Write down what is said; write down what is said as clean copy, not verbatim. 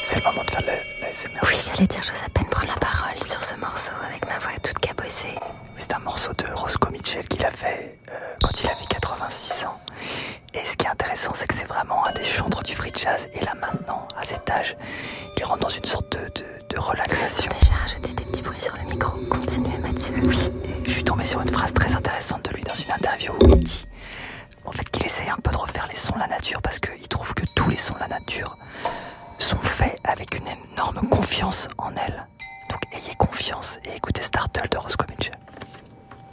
C'est le moment de faire l'ASMR. Oui, j'allais dire, j'ose à peine prendre la parole sur ce morceau avec ma voix toute cabossée. C'est un morceau de Roscoe Mitchell qu'il a fait quand il avait 86 ans. Et ce qui est intéressant, c'est que c'est vraiment un des chantres du free jazz. Et là maintenant, à cet âge, il rentre dans une sorte de relaxation.